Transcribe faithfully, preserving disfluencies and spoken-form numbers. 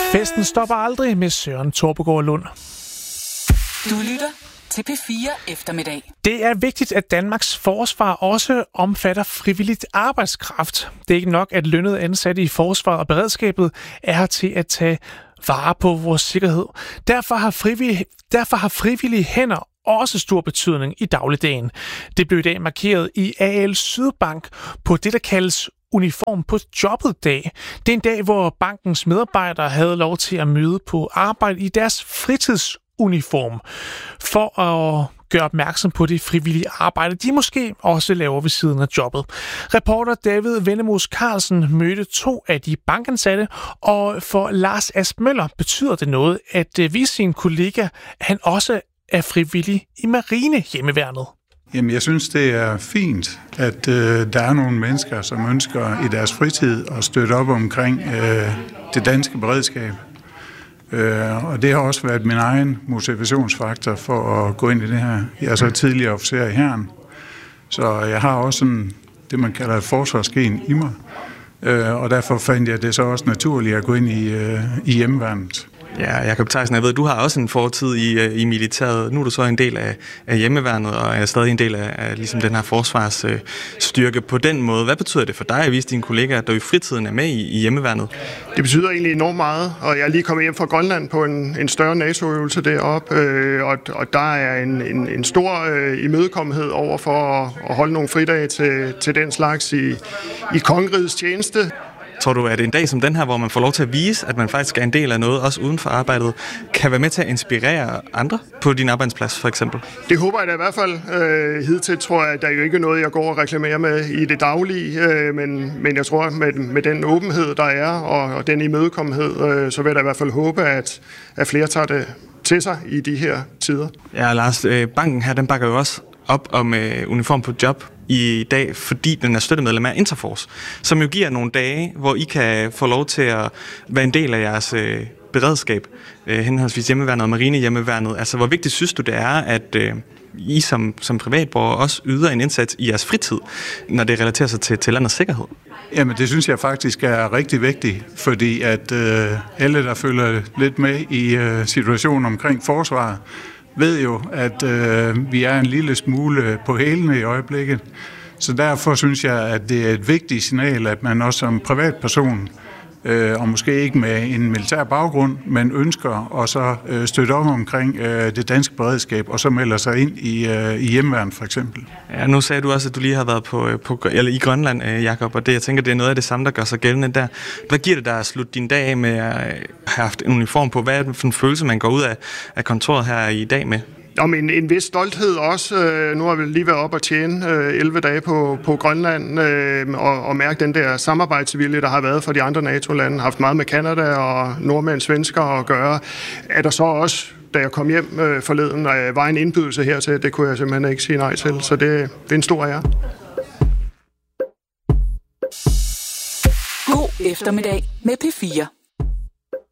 Festen stopper aldrig med Søren Torpegaard Lund. Du lytter til P fire Eftermiddag. Det er vigtigt, at Danmarks forsvar også omfatter frivilligt arbejdskraft. Det er ikke nok, at lønnede ansatte i forsvaret og beredskabet er her til at tage vare på vores sikkerhed. Derfor har frivillige, derfor har frivillige hænder også stor betydning i dagligdagen. Det blev i dag markeret i A L Sydbank på det, der kaldes uniform på jobbet dag. Det er en dag, hvor bankens medarbejdere havde lov til at møde på arbejde i deres fritidsuniform for at gøre opmærksom på det frivillige arbejde, de måske også laver ved siden af jobbet. Reporter David Vennemos Carlsen mødte to af de bankansatte, og for Lars Aspmøller betyder det noget at vise sin kollega, at han også er frivillig i Marine Hjemmeværnet. Jamen, jeg synes, det er fint, at øh, der er nogle mennesker, som ønsker i deres fritid at støtte op omkring øh, det danske beredskab. Øh, og det har også været min egen motivationsfaktor for at gå ind i det her. Jeg er så tidligere officer i hæren, så jeg har også sådan, det, man kalder et forsvarsgen i mig. Øh, og derfor fandt jeg det så også naturligt at gå ind i, øh, i hjemmeværnet. Ja, Jakob Theisen, jeg ved, du har også en fortid i, i militæret. Nu er du så en del af, af hjemmeværnet, og er stadig en del af, af ligesom den her forsvarsstyrke på den måde. Hvad betyder det for dig at vise dine kollegaer, at du i fritiden er med i, i hjemmeværnet? Det betyder egentlig enormt meget, og jeg er lige kommet hjem fra Grønland på en, en større NATO-øvelse deroppe, øh, og, og der er en, en, en stor øh, imødekommenhed over for at, at holde nogle fridage til, til den slags i, i kongerigets tjeneste. Tror du, at en dag som den her, hvor man får lov til at vise, at man faktisk er en del af noget, også uden for arbejdet, kan være med til at inspirere andre på din arbejdsplads, for eksempel? Det håber jeg da i hvert fald. Øh, hidtil tror jeg, at der er jo ikke noget, jeg går og reklamerer med i det daglige, øh, men, men jeg tror, med, med den åbenhed, der er, og, og den imødekommenhed, øh, så vil jeg da i hvert fald håbe, at, at flere tager det til sig i de her tider. Ja, Lars, øh, banken her, den bakker jo også op om øh, uniform på job i dag, fordi den er støttemedlem af Interforce, som jo giver nogle dage, hvor I kan få lov til at være en del af jeres øh, beredskab, øh, henholdsvis hjemmeværnet og marine hjemmeværnet. Altså, hvor vigtigt synes du, det er, at øh, I som, som privatborger også yder en indsats i jeres fritid, når det relaterer sig til, til landets sikkerhed? Jamen, det synes jeg faktisk er rigtig vigtigt, fordi at øh, alle, der følger lidt med i øh, situationen omkring forsvaret, ved jo, at øh, vi er en lille smule på hælene i øjeblikket. Så derfor synes jeg, at det er et vigtigt signal, at man også som privatperson, øh, og måske ikke med en militær baggrund, men ønsker at så øh, støtte op omkring øh, det danske beredskab, og så melder sig ind i, øh, i hjemmeværnet for eksempel. Ja, nu sagde du også, at du lige har været på, på, eller i Grønland, Jakob, og det, jeg tænker, det er noget af det samme, der gør sig gældende der. Hvad giver det dig at slutte din dag af med at have haft en uniform på? Hvad er det for en følelse, man går ud af, af kontoret her i dag med? Om en, en vis stolthed også. Øh, nu har vi lige været op og tjene øh, elleve dage på, på Grønland, øh, og, og mærke den der samarbejdsvilje, der har været for de andre NATO-lande, haft meget med Canada og nordmænd, svensker at gøre. Er der så også, da jeg kom hjem øh, forleden, øh, var en indbydelse hertil, det kunne jeg simpelthen ikke sige nej til, så det, det er en stor ære. God eftermiddag med P fire.